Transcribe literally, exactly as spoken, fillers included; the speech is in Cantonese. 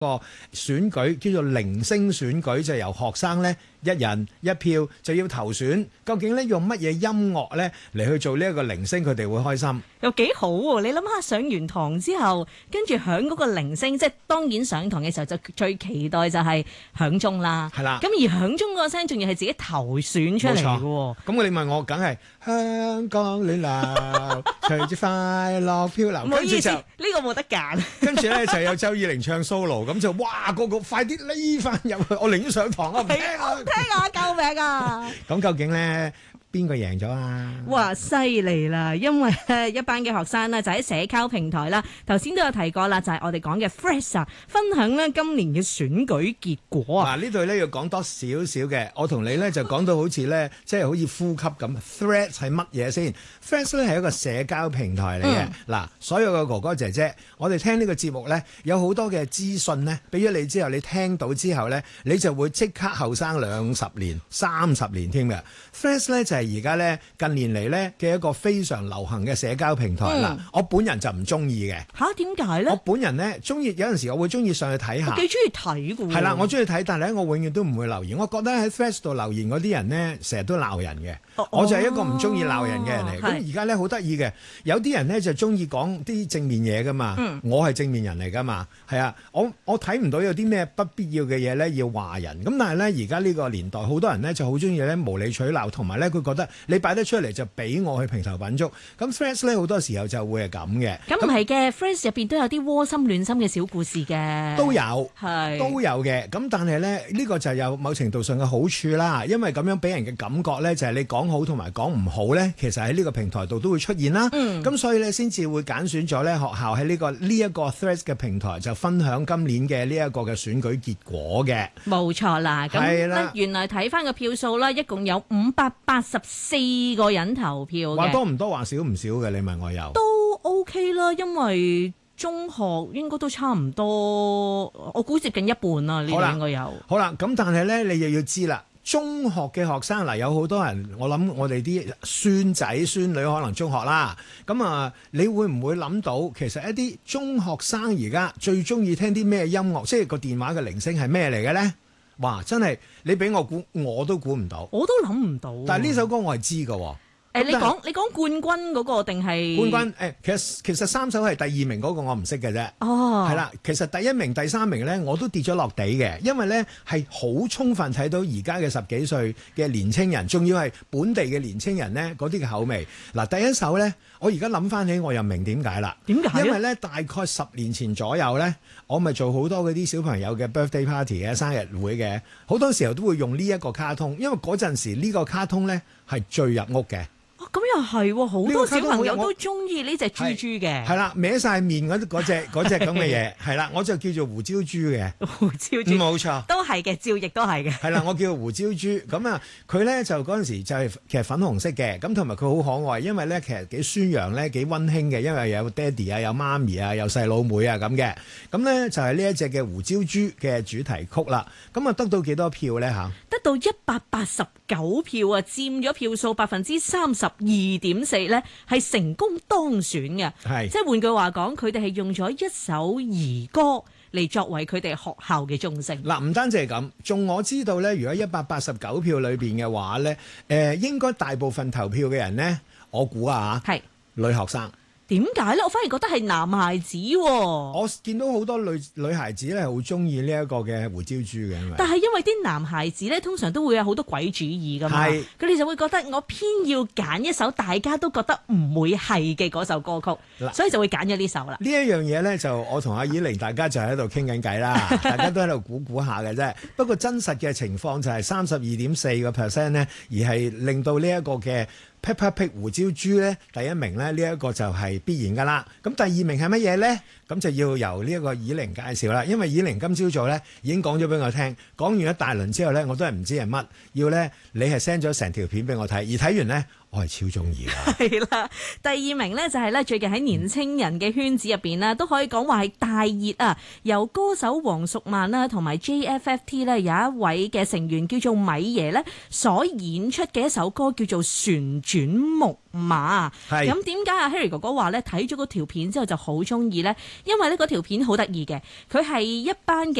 個選舉叫做零星選舉，就由學生咧一人一票就要投選，究竟咧用乜嘢音樂咧嚟去做呢一個零星，佢哋會開心。 又幾好喎！你諗下上完堂之後，跟住響嗰個鈴聲，即係當然上堂嘅時候就最期待就係響鐘啦。 係啦， 咁而響鐘個聲仲要係自己投選出嚟嘅喎。 咁你問我，梗係香港暖流，隨住快樂漂流。 唔好意思，呢呢個冇得揀。 跟住咧就有周以玲唱 solo， 咁就哇個個快啲匿翻入去，我寧願上堂啊，唔聽啊， 聽啊，救命啊！ 咁究竟咧？邊個贏咗啊？ 哇，犀利啦！因為咧一班嘅學生呢，就喺社交平台啦，頭先都有提過啦，就係、是、我哋講嘅 Threads 啊，分享呢今年嘅選舉結果啊。嗱， 呢度咧要講多少少嘅，我同你咧就講到好似咧，即係好似呼吸咁。Threads 係乜嘢先 ？Threads 咧係一個社交平台嚟嘅。嗱、嗯，所有嘅哥哥姐姐，我哋聽呢個節目咧，有好多嘅資訊咧，俾咗你之後，你聽到之後咧，你就會即刻後生兩十年、三十年添嘅。Threads 咧就係、是。而家咧近年嚟咧嘅一個非常流行嘅社交平台啦、嗯，我本人就唔中意嘅。 吓，點解咧？ 我本人咧中意有陣時我會中意上去睇下。 我幾中意睇㗎。係啦，我中意睇，但係咧我永遠都唔會留言。我覺得喺 Threads 度留言嗰啲人咧，成日都鬧人嘅、哦。我就係一個唔中意鬧人嘅人嚟。咁而家咧好得意嘅，有啲人咧就中意講啲正面嘢噶嘛。嗯、我係正面人嚟噶嘛。係啊，我我睇唔到有啲咩不必要嘅嘢咧要話人。咁但係咧而家呢個年代，好多人咧就好中意咧無理取鬧，同埋咧佢覺得你擺得出嚟就俾我去評頭品足。咁 Threads 咧好多時候就會係咁嘅。 咁唔係嘅 Threads 入邊都有啲窩心暖心嘅小故事嘅。 都有， 係都有嘅。咁但係咧呢、呢個就有某程度上嘅好處啦，因為咁樣俾人嘅感覺咧就係你講好同埋講唔好咧，其實喺呢個平台度都會出現啦。咁、嗯、所以咧先至會揀選咗咧學校喺呢、呢個呢一、呢個 Threads 嘅平台就分享今年嘅呢一個嘅選舉結果嘅。 冇錯啦。咁原來睇翻個票數啦，一共有五百八十四個人投票嘅。 話多唔多話少唔少嘅？你問我有都 OK 啦，因為中學應該都差唔多，我估接近一半啦，呢個應該有。 好啦，咁但係咧，你又要知啦，中學嘅學生嗱，有好多人，我諗我哋啲孫仔孫女可能中學啦，咁啊，你會唔會諗到其實一啲中學生而家最中意聽啲咩音樂？即係個電話嘅鈴聲係咩嚟嘅咧？哇！真係你俾我估，我都估唔到， 我都諗唔到。 但係呢首歌我係知㗎。 誒，你講你講冠軍嗰個定係冠軍？誒，其實其實三首係第二名嗰個我唔識嘅啫。 哦， 係啦，其實第一名、第三名咧，我都跌咗落地嘅，因為咧係好充分睇到而家嘅十幾歲嘅年青人，仲要係本地嘅年青人咧嗰啲嘅口味。嗱，第一首咧，我而家諗翻起，我又明點解啦？ 點解？ 因為咧，大概十年前左右咧，我咪做好多嗰啲小朋友嘅 birthday party 嘅生日會嘅，好多時候都會用呢一個卡通，因為嗰陣時呢個卡通咧係最入屋嘅。 咁又係喎，好多小朋友都中意呢隻豬豬嘅。 係啦，歪晒面嗰嗰隻嗰隻咁嘅嘢，係啦，我就叫做胡椒豬嘅。 胡椒豬冇錯， 都係嘅，趙亦都係嘅。 係啦，我叫做胡椒豬。咁啊，佢咧就嗰陣時就係其實粉紅色嘅，咁同埋佢好可愛，因為咧其實幾宣揚咧幾溫馨嘅，因為有爹哋啊，有媽咪啊，有細佬妹啊咁嘅。咁咧就係呢一隻嘅胡椒豬嘅主題曲啦。咁啊得到幾多票咧嚇？ 得到一百八十九票啊，佔咗票數百分之三十二點四咧，係成功當選嘅。係，即係換句話講，佢哋係用咗一首兒歌嚟作為佢哋學校嘅鐘聲。 嗱，唔單止係咁，仲我知道咧，如果一百八十九票裏邊嘅話咧，誒、呃、應該大部分投票嘅人咧，我估啊嚇，係女學生。 點解咧？我反而覺得係男孩子喎。 我見到好多女女孩子咧，好中意呢一個嘅胡椒豬嘅。 但係因為啲男孩子咧，通常都會有好多鬼主意噶嘛，佢哋就會覺得我偏要揀一首大家都覺得唔會係嘅嗰首歌曲，所以就會揀咗呢首啦。呢一樣嘢咧，就我同阿以玲大家就喺度傾緊偈啦，大家都喺度估估下嘅啫。不過真實嘅情況就係三十二點四個 percent 咧，而係令到呢一個嘅Peppa Pig 胡椒豬咧第一名咧，呢、這、一個就係必然噶啦。咁第二名係乜嘢咧？咁就要由呢一個以玲介紹啦。因為以玲今朝早咧已經講咗俾我聽，講完一大輪之後咧，我都係唔知係乜。要咧你係 send 咗成條片俾我睇，而睇完咧我係超中意㗎。 係啦，第二名呢就係咧最近喺年青人嘅圈子入邊呢，都可以講話係大熱啊！由歌手黃淑曼啦同埋 J F F T 呢有一位嘅成員叫做米爺呢所演出嘅一首歌叫做《旋轉木馬》。咁點解阿 Harry 哥哥話呢睇咗嗰條片之後就好中意呢？因為呢嗰條片好得意嘅，佢係一班嘅